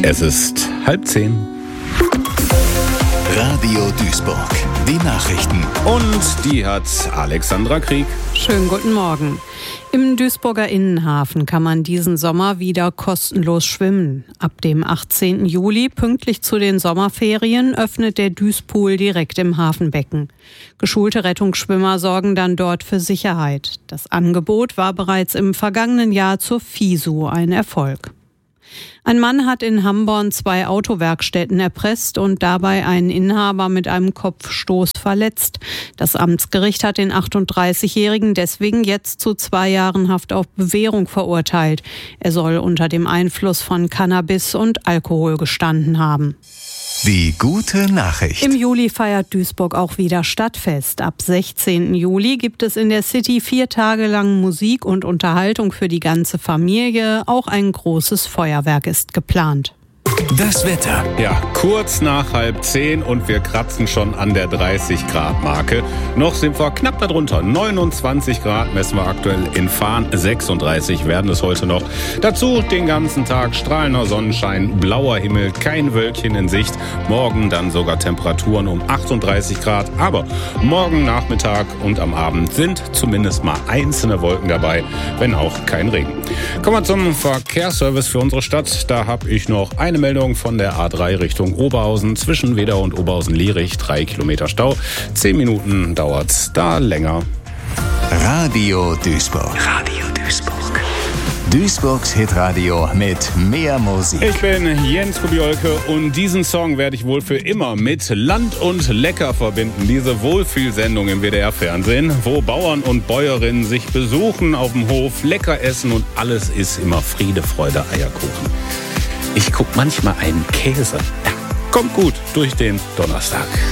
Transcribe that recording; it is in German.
Es ist 9:30. Radio Duisburg, die Nachrichten. Und die hat Alexandra Krieg. Schönen guten Morgen. Im Duisburger Innenhafen kann man diesen Sommer wieder kostenlos schwimmen. Ab dem 18. Juli, pünktlich zu den Sommerferien, öffnet der Duispool direkt im Hafenbecken. Geschulte Rettungsschwimmer sorgen dann dort für Sicherheit. Das Angebot war bereits im vergangenen Jahr zur FISU ein Erfolg. Ein Mann hat in Hamborn 2 Autowerkstätten erpresst und dabei einen Inhaber mit einem Kopfstoß verletzt. Das Amtsgericht hat den 38-Jährigen deswegen jetzt zu 2 Jahren Haft auf Bewährung verurteilt. Er soll unter dem Einfluss von Cannabis und Alkohol gestanden haben. Die gute Nachricht. Im Juli feiert Duisburg auch wieder Stadtfest. Ab 16. Juli gibt es in der City 4 Tage lang Musik und Unterhaltung für die ganze Familie. Auch ein großes Feuerwerk ist geplant. Das Wetter. Ja, kurz nach 9:30 und wir kratzen schon an der 30-Grad-Marke. Noch sind wir knapp darunter. 29 Grad messen wir aktuell in Fahn. 36 werden es heute noch. Dazu den ganzen Tag strahlender Sonnenschein, blauer Himmel, kein Wölkchen in Sicht. Morgen dann sogar Temperaturen um 38 Grad. Aber morgen Nachmittag und am Abend sind zumindest mal einzelne Wolken dabei, wenn auch kein Regen. Kommen wir zum Verkehrsservice für unsere Stadt. Da habe ich noch eine Meldung von der A3 Richtung Oberhausen. Zwischen Wedau und Oberhausen-Lierich 3 Kilometer Stau. 10 Minuten dauert's da länger. Radio Duisburg. Radio Duisburg. Duisburgs Hitradio mit mehr Musik. Ich bin Jens Kubiolke und diesen Song werde ich wohl für immer mit Land und Lecker verbinden. Diese Wohlfühlsendung im WDR-Fernsehen, wo Bauern und Bäuerinnen sich besuchen auf dem Hof, lecker essen und alles ist immer Friede, Freude, Eierkuchen. Ich guck manchmal einen Käse. Ja, kommt gut durch den Donnerstag.